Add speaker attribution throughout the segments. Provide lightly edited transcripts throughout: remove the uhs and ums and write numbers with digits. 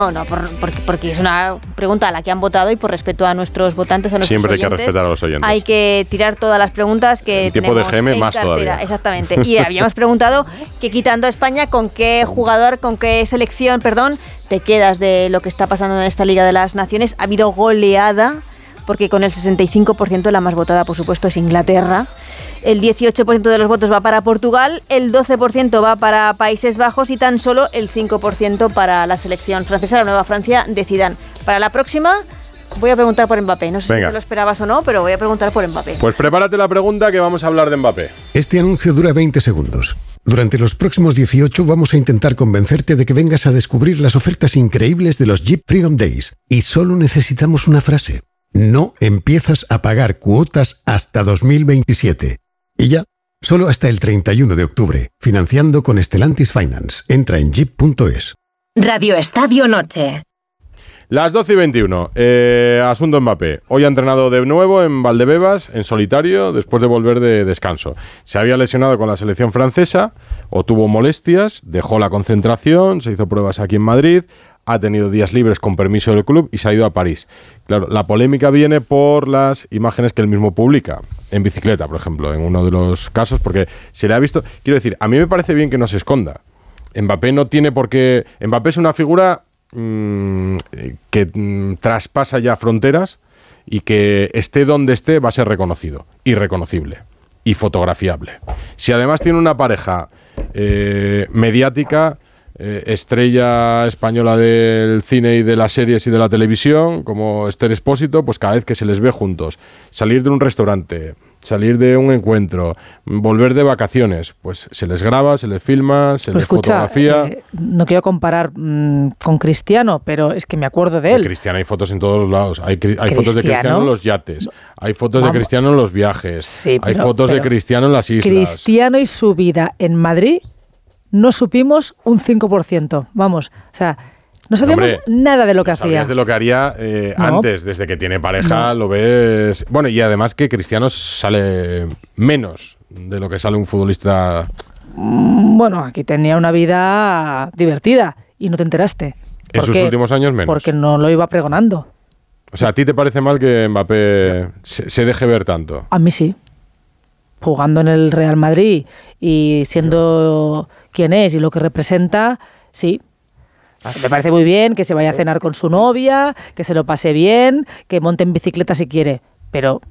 Speaker 1: No, porque es una pregunta a la que han votado y por respeto a nuestros votantes, a nuestros
Speaker 2: Siempre
Speaker 1: oyentes.
Speaker 2: Hay que respetar a los oyentes.
Speaker 1: Hay que tirar todas las preguntas que
Speaker 2: en tiempo de GM
Speaker 1: en
Speaker 2: más
Speaker 1: cartera.
Speaker 2: todavía.
Speaker 1: Exactamente. Y habíamos preguntado que quitando a España, ¿con qué jugador, con qué selección, te quedas de lo que está pasando en esta Liga de las Naciones? Ha habido goleada, porque con el 65% la más votada, por supuesto, es Inglaterra. El 18% de los votos va para Portugal, el 12% va para Países Bajos y tan solo el 5% para la selección francesa, la Nueva Francia de Zidane. Para la próxima voy a preguntar por Mbappé. No sé si te lo esperabas o no, pero voy a preguntar por Mbappé.
Speaker 2: Pues prepárate la pregunta que vamos a hablar de Mbappé.
Speaker 3: Este anuncio dura 20 segundos. Durante los próximos 18 vamos a intentar convencerte de que vengas a descubrir las ofertas increíbles de los Jeep Freedom Days. Y solo necesitamos una frase. No empiezas a pagar cuotas hasta 2027. Y ya, solo hasta el 31 de octubre, financiando con Stellantis Finance. Entra en jeep.es.
Speaker 4: Radio Estadio Noche.
Speaker 2: Las 12:21. Asunto Mbappé. Hoy ha entrenado de nuevo en Valdebebas, en solitario, después de volver de descanso. Se había lesionado con la selección francesa, o tuvo molestias, dejó la concentración, se hizo pruebas aquí en Madrid, ha tenido días libres con permiso del club y se ha ido a París. Claro, la polémica viene por las imágenes que él mismo publica, en bicicleta, por ejemplo, en uno de los casos, porque se le ha visto... Quiero decir, a mí me parece bien que no se esconda. Mbappé no tiene por qué... Mbappé es una figura que traspasa ya fronteras y que esté donde esté va a ser reconocido y reconocible y fotografiable. Si además tiene una pareja mediática... estrella española del cine y de las series y de la televisión, como Esther Expósito, pues cada vez que se les ve juntos, salir de un restaurante, salir de un encuentro, volver de vacaciones, pues se les graba, se les filma, se les fotografía.
Speaker 5: No quiero comparar con Cristiano, pero es que me acuerdo de él.
Speaker 2: De Cristiano hay fotos en todos los lados. Hay fotos de Cristiano en los yates, hay fotos de Cristiano en los viajes, sí, hay fotos de Cristiano en las islas.
Speaker 5: Cristiano y su vida en Madrid no supimos un 5%. Vamos, o sea, no sabíamos nada de lo que hacía.
Speaker 2: Sabías de lo que haría antes, desde que tiene pareja, lo ves... Bueno, y además que Cristiano sale menos de lo que sale un futbolista...
Speaker 5: Bueno, aquí tenía una vida divertida y no te enteraste.
Speaker 2: En sus últimos años menos.
Speaker 5: Porque no lo iba pregonando.
Speaker 2: O sea, ¿a ti te parece mal que Mbappé se deje ver tanto?
Speaker 5: A mí sí. Jugando en el Real Madrid y siendo quien es y lo que representa, sí. Me parece muy bien que se vaya a cenar con su novia, que se lo pase bien, que monte en bicicleta si quiere. Pero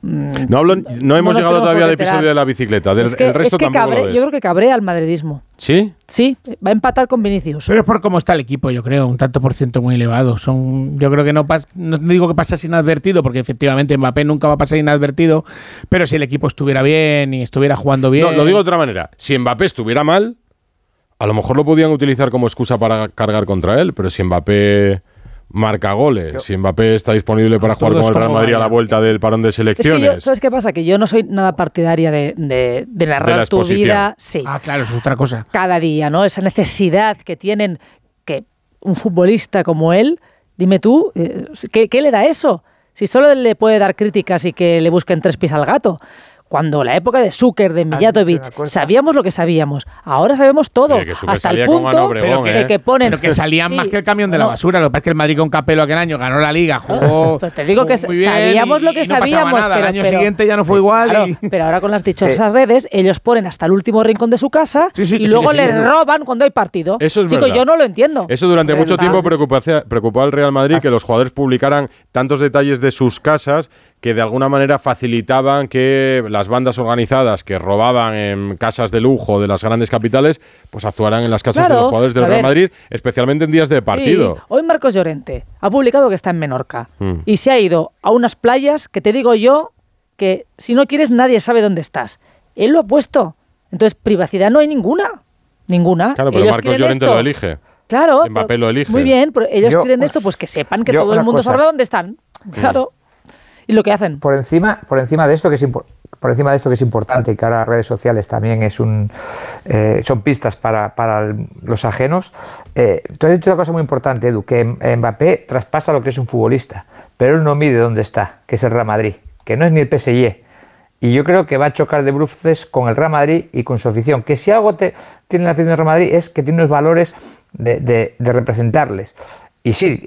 Speaker 2: no hemos llegado todavía al episodio de la bicicleta. El resto tampoco lo ves.
Speaker 5: Yo creo que cabrea al madridismo.
Speaker 2: ¿Sí?
Speaker 5: Sí, va a empatar con Vinicius.
Speaker 6: Pero es por cómo está el equipo, yo creo, un tanto por ciento muy elevado. Yo creo que no digo que pasase inadvertido, porque efectivamente Mbappé nunca va a pasar inadvertido, pero si el equipo estuviera bien y estuviera jugando bien...
Speaker 2: No, lo digo de otra manera. Si Mbappé estuviera mal, a lo mejor lo podían utilizar como excusa para cargar contra él, pero si Mbappé marca goles, si Mbappé está disponible para jugar con el Real Madrid a la vuelta del parón de selecciones...
Speaker 5: Es que ¿sabes qué pasa? Que yo no soy nada partidaria de narrar tu vida. Sí.
Speaker 6: Ah, claro, eso es otra cosa.
Speaker 5: Cada día, ¿no? Esa necesidad que tienen que un futbolista como él, dime tú, ¿qué le da eso? Si solo le puede dar críticas y que le busquen tres pies al gato. Cuando la época de Zucker, de Mijatovic, sabíamos lo que sabíamos. Ahora sabemos todo. Hasta el punto de que ponen...
Speaker 6: Pero que salían más que el camión de la basura. Lo que pasa es que el Madrid con Capello aquel año ganó la Liga, jugó...
Speaker 5: Pues te digo que sabíamos lo que sabíamos.
Speaker 6: No pasaba nada. El año siguiente ya no fue igual.
Speaker 5: Claro, pero ahora con las dichosas redes, ellos ponen hasta el último rincón de su casa y luego les roban cuando hay partido.
Speaker 2: Eso es verdad.
Speaker 5: Yo no lo entiendo.
Speaker 2: Eso durante mucho tiempo preocupó al Real Madrid, que los jugadores publicaran tantos detalles de sus casas que de alguna manera facilitaban que las bandas organizadas que robaban en casas de lujo de las grandes capitales, pues actuaran en las casas de los jugadores del Real Madrid, especialmente en días de partido.
Speaker 5: Sí. Hoy Marcos Llorente ha publicado que está en Menorca y se ha ido a unas playas que te digo yo que si no quieres nadie sabe dónde estás. Él lo ha puesto. Entonces privacidad no hay ninguna.
Speaker 2: Claro, pero
Speaker 5: ellos
Speaker 2: Marcos Llorente lo elige.
Speaker 5: Claro.
Speaker 2: Mbappé lo elige.
Speaker 5: Muy bien, pero ellos quieren esto, pues que sepan que todo el mundo sabrá dónde están. Claro. Y lo que hacen.
Speaker 7: Por encima de esto que es importante y que ahora las redes sociales también son pistas para los ajenos. Tú has dicho una cosa muy importante, Edu, que Mbappé traspasa lo que es un futbolista, pero él no mide dónde está, que es el Real Madrid, que no es ni el PSG. Y yo creo que va a chocar de bruces con el Real Madrid y con su afición. Que si algo tiene la afición del Real Madrid es que tiene unos valores de representarles. Y sí,